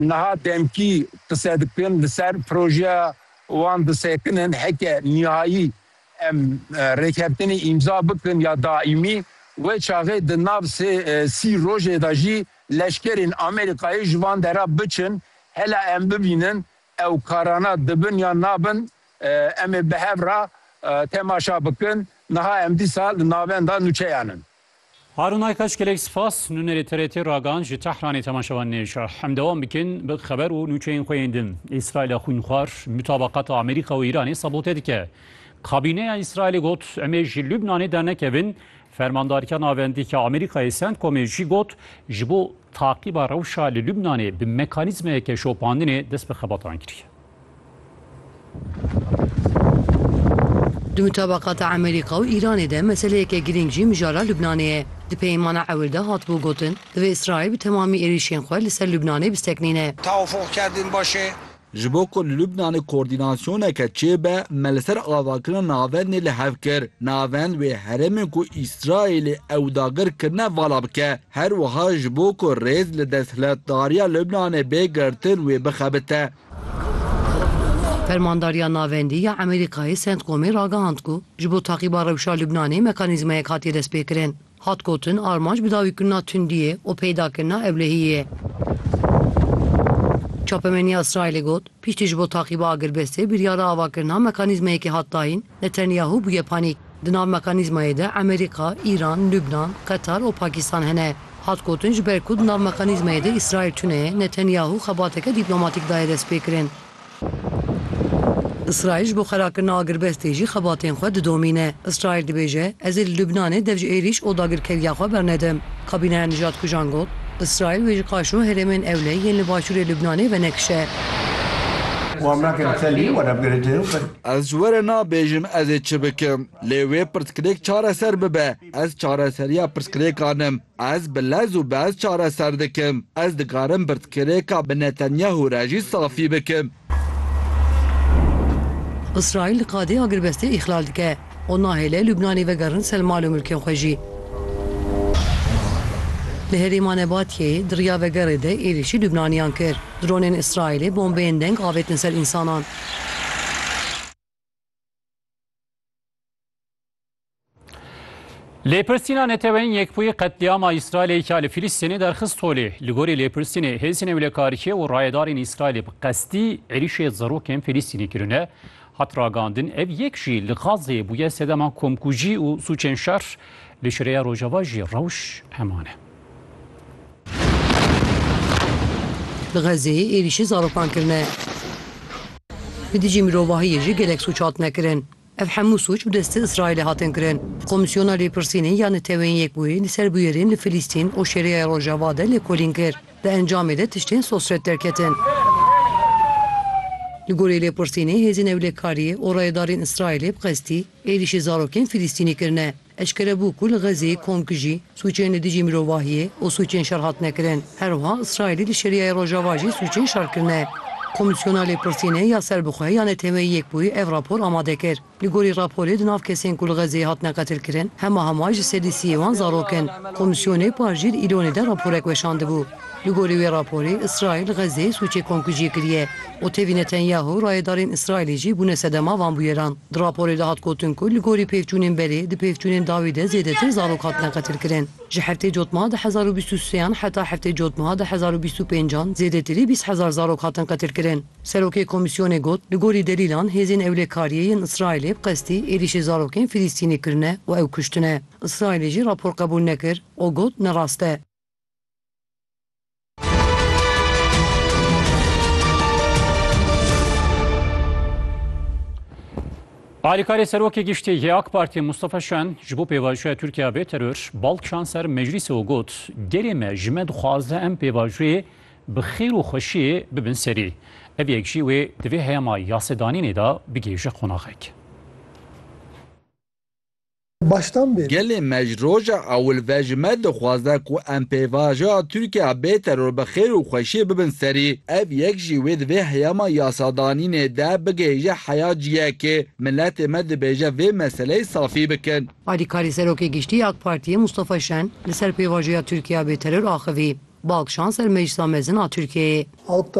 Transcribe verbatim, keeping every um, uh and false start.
niha demkî qise dikin li ser projeya wan disekinin heke nihayî em rêkeftinê îmza bikin ya daîmî ve çaxê di nav sî rojê de jî leşkerên Amerîkayê ji van dera biçin hela em bibînin ew karana dibin ya nabin em ê bi hev re temaşa bikin niha em dîsa li navenda nûçeyanin. Harun Aykaç gelek spas nûnerê T R T ragan ji Tehranê temaşavan nêşa. Em devam bikin bi xeber û nûçeyên xwe din. İsraîla xwînxwar mutabaqata Amerîka û Îranê sabote dike. Kabîneya İsraîlê got em ê ji Lübnanê dernekevin. Fermandarîka navendîka Amerîkayê CENTCOMê jî got ji bo taqîba rewşa li Lübnanê bi mekanîzmeyeke şopandinê dest bi xebatan kiriye. Di mutabaqata Amerîka û Îranê de meseleyeke girîng jî mijara Lübnanê ye. Di peymana ewil de hatibû gotin divê İsraîl bi temamî êrişên xwe li ser Lübnanê bisteknîne. Tawafuk kerdin başê. Ji bo ku li Lübnanê koordînasyoneke çêbe me li ser avakirina navendê li hev kir. Navend wê herêmên ku İsraîlê ew dagir kirine vala bike. Her wiha ji bo ku rêz li desthilatdariya Lübnanê bêgirtin wê bixebite. Fermandariya navendî ya Amerîkayê CENTCOMê ragihand ku ji bo taqîba rewşa Lübnanê mekanîzmeyek hatiye destpêkirin. Hat gotin armanc bi dawîkirina tundiyê û peydakirina evlehiyê ye. Çapemeniya İsraîlê got piştî ji bo taqîba agirbestê biryara avakirina mekanîzmeyekê hat dayîn Netanyahu bûye panîk. Di nav mekanîzmayê de Amerîka, İran, Lübnan, Qatar û Pakistan hene. Hat gotin ji ber ku di nav mekanîzmayê de İsraîl tuneye Netanyahu xebateke dîplomatîk daye destpêkirin. İsraîl ji bo xerakirina agirbestê jî xebatên xwe didomîne. İsraîl dibêje ez ê li Lübnanê dev ji êriş û dagirkeriya xwe bernedim. Kabîneya Nijadkujan got İsraîl wê ji qaşo herêmên ewle yên li başûrê Lübnanê venekişe. Ez ji we re nabêjim ez ê çi bikim. Lê wê pirsgirêk çareser bibe. Ez çareseriya pirsgirêkanim. Ez bi lez û bez çareser dikim. Ez dikarim pirsgirêka bi Netanyahu re jî safî bikim. İsraîl li qadê agirbestê îxlal dike. O nahêle Lübnanê vegerin selmal û milkên xwe jî. Li herêma Nebatiyê diriya vegerê de êrişî Lübnaniyan kir. Dronên İsraîlê bombeyên deng avêtin ser însanan. Lêpirsîna netewên yekbûyî qetlîama İsraîlê li Filîstînê derxist holê. Li gorî Lêpirsînê hêzên ewlekarîkê û rayedarên İsraîlê bi qesdî êrişê zarokên Filîstînî kirine. Hat ragandin ev yek jî li Gazê bûye sedema komkujî û sûçên şer li şireya Rojava jî rewş heman e. Li Gazeyê êrişî zarokan kirine. Bi dijî mirovahiyê jî gelek sûç hatine kirin. Ev hemû sûç bi destê İsraîlê hatin kirin. Komîsyona Lêpirsînê ya netewên yekbûyî li ser bûyerên li Filîstîn û şêreya Rojava de lêkolîn kir. Di encamê de tiştên sosret derketin. Li gorî Lêpirsînê hêzên ewlekariyê û rayedarên İsraîlê bi qesdî êrişî zarokên Filîstînî kirine. Eşkere bû ku li Gazeyê komkujî, sûçên li dijî mirovahiyê û sûçên şer hatine kirin. Her wiha İsraîlê li şêriyaya Rojava jî sûçên şer kirine. Komîsyona Lêpirsînê ya serbixwe ya netewên yekbûyî ev rapor amade kir. Li gorî raporê di nav kesên ku li Gazeyê hatine qetil kirin, hema hema ji sedîsiyê wan zarokin. Komîsyonê par jî li Îlonê de raporek weşandibû. Li gorî wê raporê İsraîl Gazeyê sûçê komkujiyê kiriye. O tevî Netanyahu rayedarên İsraîlê jî bûne sedema van bûyeran. Di raporê de hat gotin ku li gorî pevçûnên berê di pevçûnên dawî de zêdetir zarok hatine qetil kirin. Ji heftê cotmeha di hezar û bîst û sêyan heta heftê cotmeha di hezar û bîst û pêncan zêdetirî bîst hezar zarok hatin qetil kirin. Serokê komîsyonê got li gorî delîlan hêzên ewlekariyê yên İsraîlê bi qesdî êrişê zarokên Filîstînî kirine û ew kuştine. İsraîlê jî rapor qebûl nekir. O got nerast e. Alîkarê Serokê Giştî yê AK Partî Mustafa Şen ji bo pêvajoya Tirkiye bê terör balkişan ser meclîsê û got gerê me ji me dixwaze em pêvajoyê bi xêr û xweşiyê bibin serî. Ev yek jî wê divê heyema yasedanînê de bigêje qonaxek. Baştan beri gelê mejroja ewil ve ji me dixwaze ku em pêvajoya Tirkiye bê terör bi xêr û xweşiyê bibin serî. Ev yek jî wê divê heyema yasadanînê de bigêje heya ciyekê. Milletê me dibêje vê meseleyê safî bikin. Alîkarê Serokê Giştî AK Partiyê Mustafa Şen li ser pêvajoya Tirkiye bê terör axivî. Balkşan ser Meclisa Mezin a Türkiye'ye.